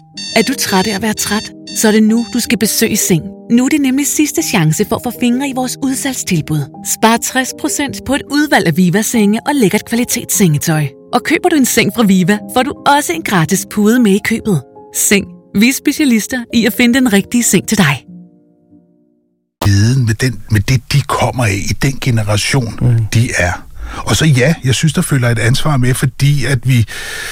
Er du træt af at være træt? Så er det nu, du skal besøge Seng. Nu er det nemlig sidste chance for at få fingre i vores udsalgstilbud. Spar 60% på et udvalg af Viva-senge og lækkert kvalitetssengetøj. Og køber du en seng fra Viva, får du også en gratis pude med i købet. Seng. Vi er specialister i at finde den rigtige seng til dig. Viden med det, de kommer af i den generation, de er. Og så ja, jeg synes, der følger et ansvar med, fordi at vi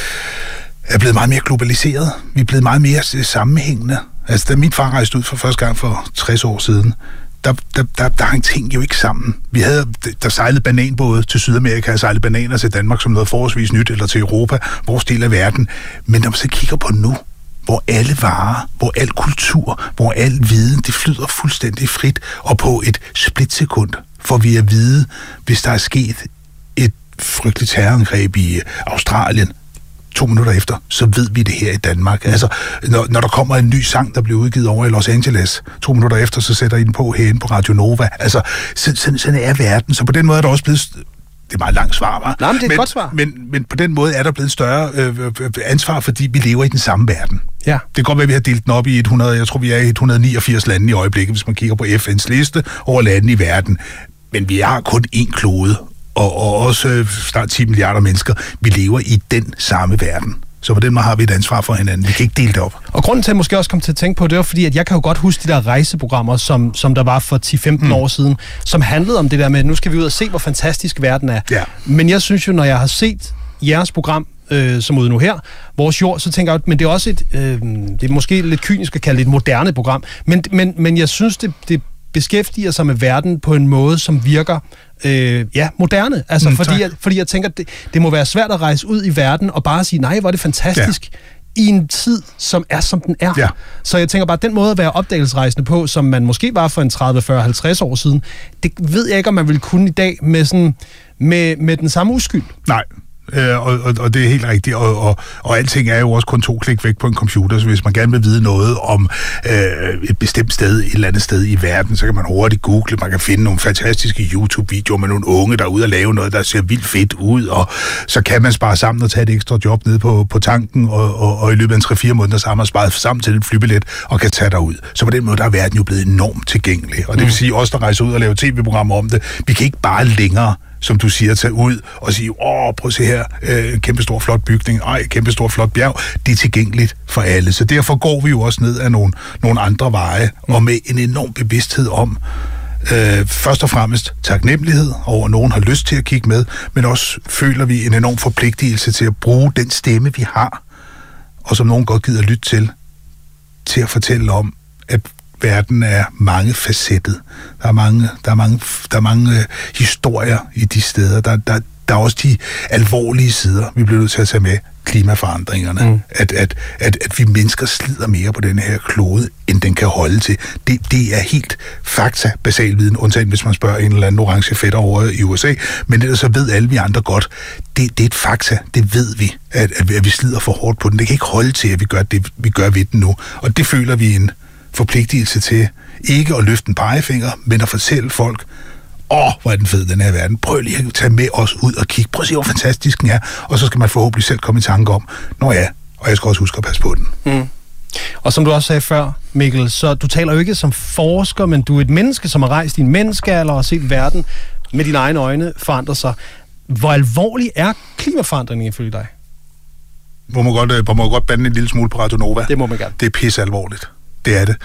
er blevet meget mere globaliseret. Vi er blevet meget mere sammenhængende. Altså, da min far rejste ud for første gang for 60 år siden, der hang ting jo ikke sammen. Der sejlede bananbåde til Sydamerika, og sejlede bananer til Danmark som noget forholdsvis nyt, eller til Europa, vores del af verden. Men når man så kigger på nu, hvor alle varer, hvor al kultur, hvor al viden, det flyder fuldstændig frit, og på et splitsekund får vi at vide, hvis der er sket et frygteligt terrorangreb i Australien, 2 minutter efter, så ved vi det her i Danmark. Altså, når der kommer en ny sang, der bliver udgivet over i Los Angeles, 2 minutter efter, så sætter I den på herinde på Radio Nova. Altså, sådan er verden. Så på den måde er der også blevet... Det er meget langt svar, hva'? Nej, men det er et godt svar. Men på den måde er der blevet større ansvar, fordi vi lever i den samme verden. Ja. Det kan godt være, at vi har delt den op i 100, jeg tror, vi er i 189 lande i øjeblikket, hvis man kigger på FN's liste over lande i verden. Men vi har kun én klode, og også snart 10 milliarder mennesker. Vi lever i den samme verden. Så på den måde har vi et ansvar for hinanden. Vi kan ikke dele det op. Og grunden til, at jeg måske også kom til at tænke på, det var fordi, at jeg kan jo godt huske de der rejseprogrammer, som der var for 10-15 år siden, som handlede om det der med, at nu skal vi ud og se, hvor fantastisk verden er. Ja. Men jeg synes jo, når jeg har set jeres program, som ude nu her, Vores Jord, så tænker jeg, men det er også det er måske lidt kynisk at kalde det et moderne program, men jeg synes, det beskæftiger sig med verden på en måde, som virker moderne. Altså, fordi jeg tænker, det må være svært at rejse ud i verden og bare sige, nej, hvor er det fantastisk, i en tid, som er, som den er. Ja. Så jeg tænker bare, den måde at være opdagelsesrejsende på, som man måske var for en 30, 40, 50 år siden, det ved jeg ikke, om man ville kunne i dag med den samme uskyld. Nej. Og det er helt rigtigt, og alting er jo også kun 2 klik væk på en computer, så hvis man gerne vil vide noget om et bestemt sted, et eller andet sted i verden, så kan man hurtigt google, man kan finde nogle fantastiske YouTube-videoer med nogle unge, der er ude og lave noget, der ser vildt fedt ud, og så kan man spare sammen og tage et ekstra job nede på tanken, og i løbet af 3-4 måneder, så har man sparet sammen til en flybillet og kan tage derud. Så på den måde, der er verden jo blevet enormt tilgængelig, og det vil sige, os der rejser ud og laver tv-programmer om det, vi kan ikke bare længere, som du siger, tage ud og sige, prøv at se her, kæmpe stor flot bygning, kæmpe stor flot bjerg, det er tilgængeligt for alle. Så derfor går vi jo også ned ad nogle andre veje, og med en enorm bevidsthed om, først og fremmest taknemmelighed over, at nogen har lyst til at kigge med, men også føler vi en enorm forpligtelse til at bruge den stemme, vi har, og som nogen godt gider lytte til at fortælle om, at verden er mangefacettet. Der er mange historier i de steder. Der er også de alvorlige sider, vi bliver nødt til at tage med. Klimaforandringerne. At vi mennesker slider mere på denne her klode, end den kan holde til. Det er helt fakta, basal viden, undtagen hvis man spørger en eller anden orange fætter over i USA. Men ellers så ved alle vi andre godt, det er et fakta. Det ved vi, at vi slider for hårdt på den. Det kan ikke holde til, at vi gør det, vi gør ved den nu. Og det føler vi en forpligtelse til ikke at løfte en pegefinger, men at fortælle folk, hvor er den fed, den her verden. Prøv lige at tage med os ud og kigge. Prøv at se, hvor fantastisk den er. Og så skal man forhåbentlig selv komme i tanke om, og jeg skal også huske at passe på den. Mm. Og som du også sagde før, Mikkel, så du taler jo ikke som forsker, men du er et menneske, som har rejst i en menneskealder og set verden med dine egne øjne forandre sig. Hvor alvorlig er klimaforandringen ifølge dig? Må man godt bande en lille smule på Radio Nova? Det må man gerne. Det er pisse alvorligt. Det er det.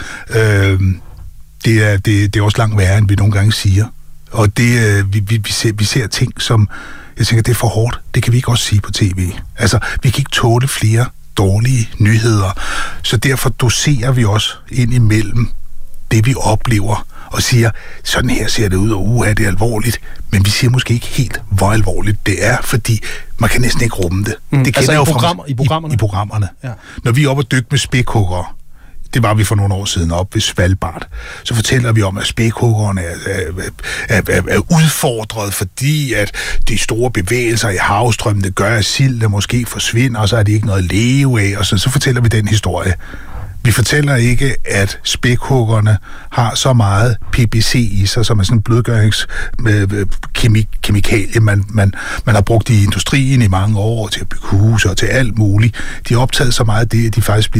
Det er også langt værre, end vi nogle gange siger. Og vi ser ting, som jeg tænker, det er for hårdt. Det kan vi ikke også sige på tv. Altså, vi kan ikke tåle flere dårlige nyheder. Så derfor doserer vi også ind imellem det, vi oplever, og siger, sådan her ser det ud, og det er alvorligt. Men vi siger måske ikke helt, hvor alvorligt det er, fordi man kan næsten ikke rumme det. Det altså jo i programmerne? I programmerne. Ja. Når vi er oppe og dykke med spækhuggere, det var vi for nogle år siden op ved Svalbard, så fortæller vi om, at spækhuggerne er udfordret, fordi at de store bevægelser i havstrømmen, det gør, at silden måske forsvinder, og så er det ikke noget at leve af, og så fortæller vi den historie. Vi fortæller ikke, at spækhuggerne har så meget PBC i sig, som er sådan en blødgøringskemikalie, man har brugt i industrien i mange år til at bygge huse og til alt muligt. De har optaget så meget af det, at de faktisk bliver